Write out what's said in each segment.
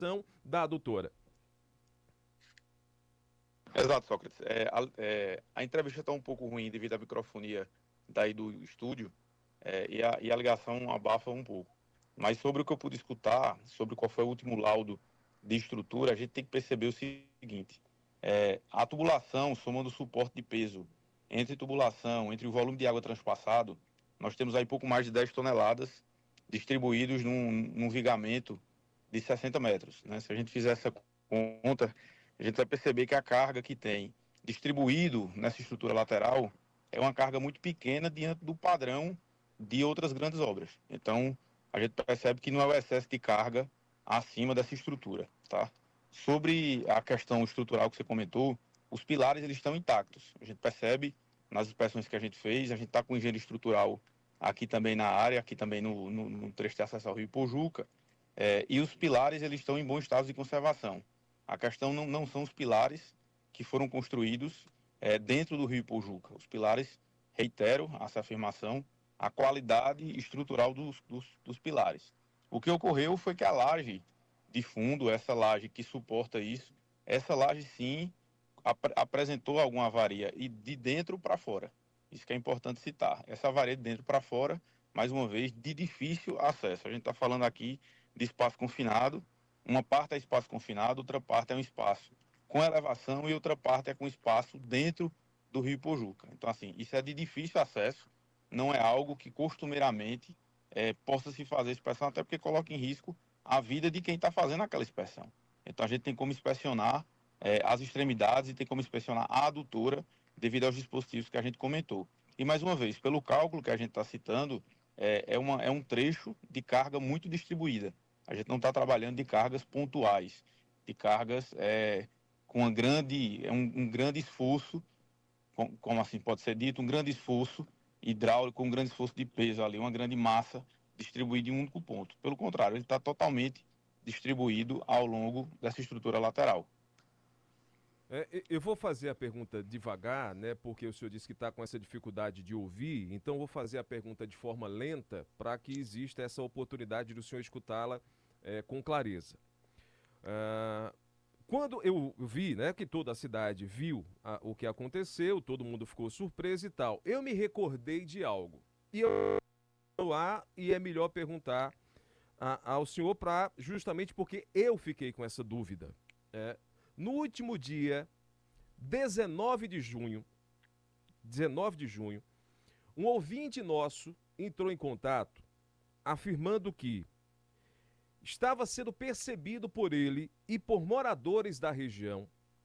da adutora. Exato, Sócrates. A entrevista está um pouco ruim devido à microfonia daí do estúdio, e a ligação abafa um pouco. Mas sobre o que eu pude escutar, sobre qual foi o último laudo de estrutura, a gente tem que perceber o seguinte: a tubulação, somando o suporte de peso entre tubulação, entre o volume de água transpassado, nós temos aí pouco mais de 10 toneladas distribuídos num vigamento de 60 metros. Né? Se a gente fizer essa conta, a gente vai perceber que a carga que tem distribuído nessa estrutura lateral é uma carga muito pequena diante do padrão de outras grandes obras. Então, a gente percebe que não é o excesso de carga acima dessa estrutura, tá? Sobre a questão estrutural que você comentou, os pilares eles estão intactos. A gente percebe nas inspeções que a gente fez, a gente está com engenharia estrutural aqui também na área, aqui também no trecho de acesso ao Rio Pojuca, e os pilares eles estão em bom estado de conservação. A questão não são os pilares que foram construídos dentro do Rio Pojuca. Os pilares, reitero essa afirmação, a qualidade estrutural dos pilares. O que ocorreu foi que a laje de fundo, essa laje que suporta isso, essa laje sim apresentou alguma avaria e de dentro para fora. Isso que é importante citar. Essa avaria de dentro para fora, mais uma vez, de difícil acesso. A gente está falando aqui de espaço confinado, uma parte é espaço confinado, outra parte é um espaço com elevação e outra parte é com espaço dentro do Rio Pojuca. Então, assim, isso é de difícil acesso, não é algo que costumeiramente possa se fazer inspeção, até porque coloca em risco a vida de quem está fazendo aquela inspeção. Então, a gente tem como inspecionar as extremidades e tem como inspecionar a adutora devido aos dispositivos que a gente comentou. E, mais uma vez, pelo cálculo que a gente está citando, é um trecho de carga muito distribuída. A gente não está trabalhando de cargas pontuais, de cargas com um grande esforço, como assim pode ser dito, um grande esforço hidráulico, um grande esforço de peso ali, uma grande massa distribuída em um único ponto. Pelo contrário, ele está totalmente distribuído ao longo dessa estrutura lateral. Eu vou fazer a pergunta devagar, né? Porque o senhor disse que está com essa dificuldade de ouvir, então eu vou fazer a pergunta de forma lenta para que exista essa oportunidade do senhor escutá-la com clareza. Ah, quando eu vi, né, que toda a cidade viu o que aconteceu, todo mundo ficou surpreso e tal, eu me recordei de algo. E eu lá e é melhor perguntar ao senhor para justamente porque eu fiquei com essa dúvida. É, no último dia 19 de junho, 19 de junho, um ouvinte nosso entrou em contato afirmando que estava sendo percebido por ele e por moradores da região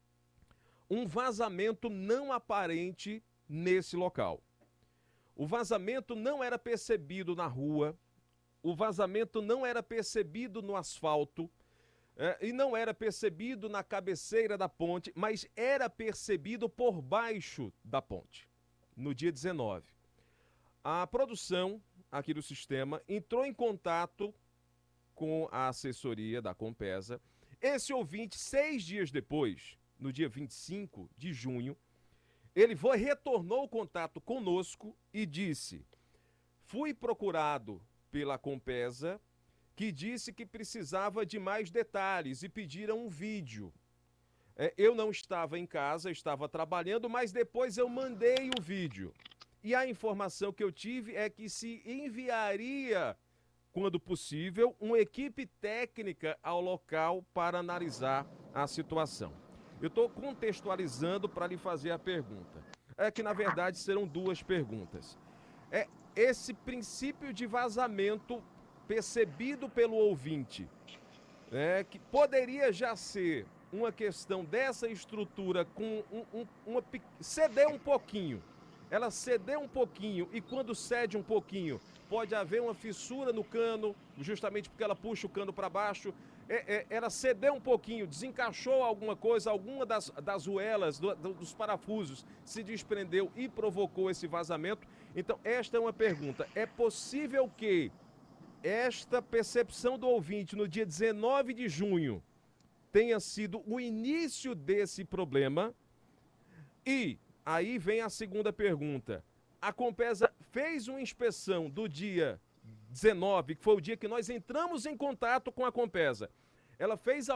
um vazamento não aparente nesse local. O vazamento não era percebido na rua, o vazamento não era percebido no asfalto, e não era percebido na cabeceira da ponte, mas era percebido por baixo da ponte, no dia 19. A produção aqui do sistema entrou em contato com a assessoria da Compesa. Esse ouvinte, 6 dias depois, no dia 25 de junho, retornou o contato conosco e disse: fui procurado pela Compesa, que disse que precisava de mais detalhes e pediram um vídeo. Eu não estava em casa, estava trabalhando, mas depois eu mandei o vídeo. E a informação que eu tive é que se enviaria, quando possível, uma equipe técnica ao local para analisar a situação. Eu estou contextualizando para lhe fazer a pergunta. É que, na verdade, serão duas perguntas. Esse princípio de vazamento percebido pelo ouvinte, que poderia já ser uma questão dessa estrutura com ceder um pouquinho. Ela ceder um pouquinho e quando cede um pouquinho, pode haver uma fissura no cano, justamente porque ela puxa o cano para baixo. Ela ceder um pouquinho, desencaixou alguma coisa, alguma das ruelas, dos parafusos se desprendeu e provocou esse vazamento. Então, esta é uma pergunta. É possível que esta percepção do ouvinte no dia 19 de junho tenha sido o início desse problema? E aí vem a segunda pergunta. A Compesa fez uma inspeção do dia 19, que foi o dia que nós entramos em contato com a Compesa. ela fez